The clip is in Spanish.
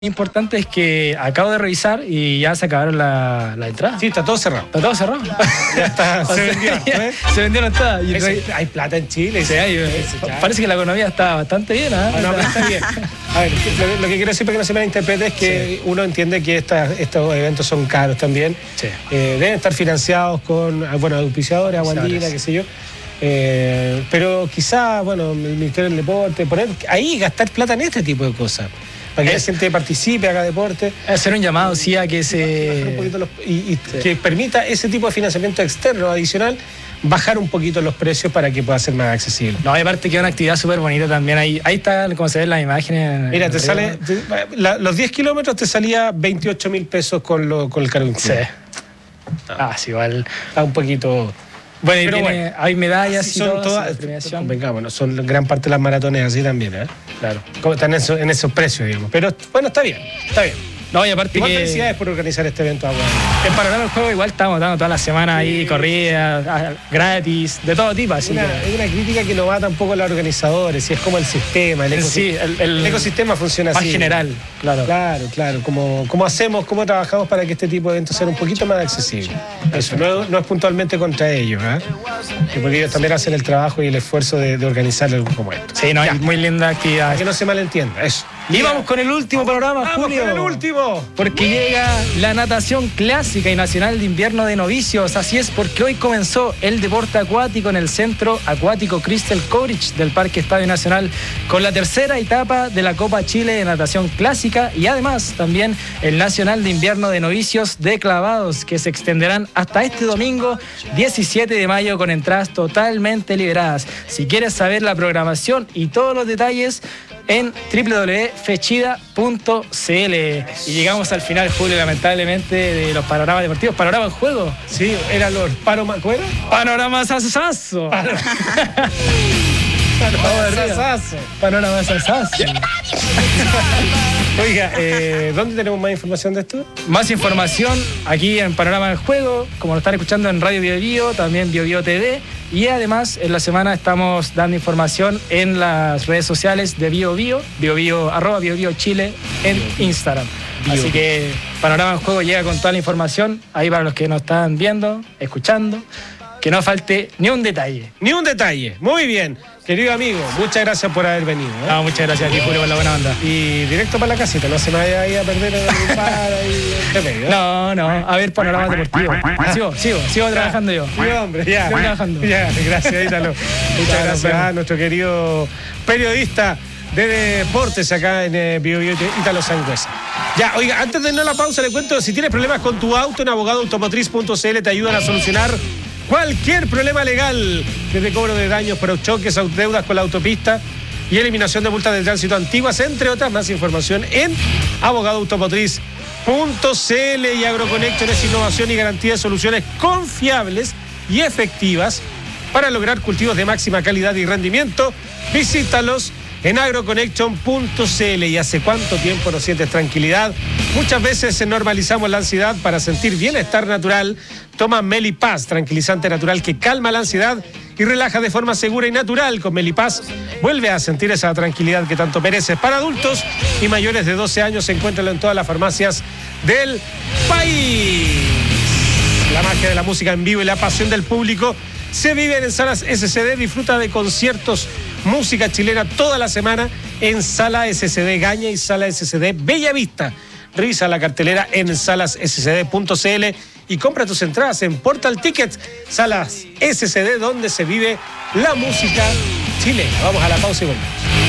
Importante es que acabo de revisar y ya se acabaron la entrada. Sí, está todo cerrado. ¿Está todo cerrado? Ya está, se vendió. ¿Eh? Se vendieron todas. Y Hay plata en Chile. sí, parece que la economía está bastante bien, ¿eh? No, pero está bien. A ver, lo que quiero decir para que no se me malinterprete es que uno entiende que estos eventos son caros también. Sí. Deben estar financiados con, auspiciadores, Aguandina, qué sé yo. Pero quizá, el Ministerio del Deporte, poner ahí gastar plata en este tipo de cosas. Para que la gente participe, haga deporte. Hacer un llamado, sí, a que se... que permita ese tipo de financiamiento externo adicional, bajar un poquito los precios para que pueda ser más accesible. No, y aparte que es una actividad súper bonita también. Ahí está, como se ven las imágenes. Mira, los 10 kilómetros te salía 28.000 pesos con el cargo incluido. Sí. Igual. Está un poquito... Bueno, hay medallas y son todo, todas, son gran parte de las maratones así también, ¿eh? Claro. Como están en esos precios, digamos. Pero bueno, está bien. No, y aparte igual que... felicidades por organizar este evento. En Panorama del Juego igual estamos dando toda la semana ahí corridas, gratis, de todo tipo. Así es una crítica que no va tampoco a los organizadores, y es como el sistema, el ecosistema funciona más así. Más general, claro. Claro. ¿Cómo trabajamos para que este tipo de eventos sean un poquito más accesibles? Eso, no es puntualmente contra ellos, ¿eh? Porque ellos también hacen el trabajo y el esfuerzo de organizar algo como esto. Sí, no, es muy linda actividad. Para que no se malentienda, eso. Y vamos con el último panorama, Julio. Con el último. Porque llega la natación clásica y nacional de invierno de novicios. Así es, porque hoy comenzó el deporte acuático en el Centro Acuático Crystal Courage del Parque Estadio Nacional, con la tercera etapa de la Copa Chile de natación clásica y además también el Nacional de Invierno de Novicios de clavados, que se extenderán hasta este domingo 17 de mayo con entradas totalmente liberadas. Si quieres saber la programación y todos los detalles, en www.fechida.cl. Y llegamos al final, Julio, lamentablemente, de los panoramas deportivos. ¿Panorama en juego? Sí, era los Panorama Sasazo. Panorama Sasazo. Oiga, ¿dónde tenemos más información de esto? Más información aquí en Panorama del Juego, como lo están escuchando en Radio Bio Bio, también Bio Bio TV. Y además, en la semana estamos dando información en las redes sociales de Bio Bio, @BioBio Chile en Instagram. Así que Panorama del Juego llega con toda la información ahí para los que nos están viendo, escuchando. Que no falte ni un detalle. Ni un detalle. Muy bien. Querido amigo, muchas gracias por haber venido. No, muchas gracias a ti, Julio, por la buena onda. Y directo para la casita, no se me vaya ahí a perder el bar ahí entre medio. No, a ver, Panorama deportivo. Sigo trabajando yo. Sí, hombre, ya. Sigo trabajando. Ya, gracias, Ítalo. Muchas gracias a nuestro querido periodista de deportes acá en Bio Bio, Ítalo Sangüesa. Ya, oiga, antes de irnos a la pausa, le cuento, si tienes problemas con tu auto, en abogadoautomotriz.cl te ayudan a solucionar cualquier problema legal, desde cobro de daños por choques, deudas con la autopista y eliminación de multas de tránsito antiguas, entre otras. Más información en abogadoautomotriz.cl. Y AgroConnection es innovación y garantía de soluciones confiables y efectivas para lograr cultivos de máxima calidad y rendimiento. Visítalos en agroconnection.cl. ¿Y hace cuánto tiempo no sientes tranquilidad? Muchas veces normalizamos la ansiedad. Para sentir bienestar natural, toma Melipaz, tranquilizante natural que calma la ansiedad y relaja de forma segura y natural. Con Melipaz vuelve a sentir esa tranquilidad que tanto mereces. Para adultos y mayores de 12 años, encuéntralo en todas las farmacias del país. La magia de la música en vivo y la pasión del público se viven en Salas SCD. Disfruta de conciertos, música chilena toda la semana en Sala SCD Gaña y Sala SCD Bellavista. Revisa la cartelera en salasscd.cl y compra tus entradas en Portal Tickets. Salas SCD, donde se vive la música chilena. Vamos a la pausa y volvemos.